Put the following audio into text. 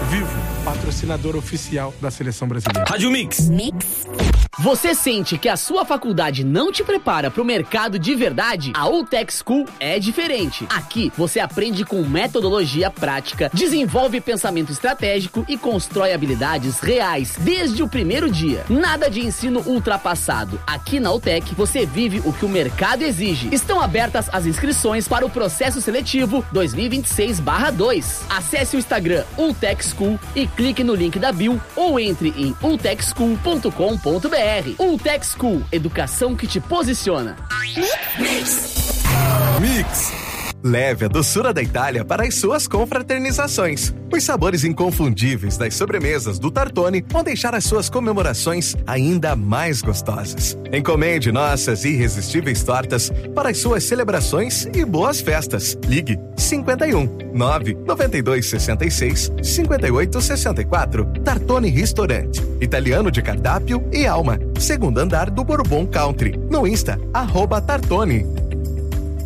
Vivo, patrocinador oficial da Seleção Brasileira. Rádio Mix. Você sente que a sua faculdade não te prepara para o mercado de verdade? A UTech School é diferente. Aqui você aprende com metodologia prática, desenvolve pensamento estratégico e constrói habilidades reais desde o primeiro dia. Nada de ensino ultrapassado. Aqui na UTech você vive o que o mercado exige. Estão abertas as inscrições para o processo seletivo 2026/2. Acesse o Instagram UTech School e clique no link da bio ou entre em utechschool.com.br. UTech School, educação que te posiciona. Mix. Leve a doçura da Itália para as suas confraternizações. Os sabores inconfundíveis das sobremesas do Tartone vão deixar as suas comemorações ainda mais gostosas. Encomende nossas irresistíveis tortas para as suas celebrações e boas festas. Ligue 51 992 66 58 64. Tartone Restaurante, italiano de cardápio e alma. Segundo andar do Bourbon Country. No Insta, @Tartone.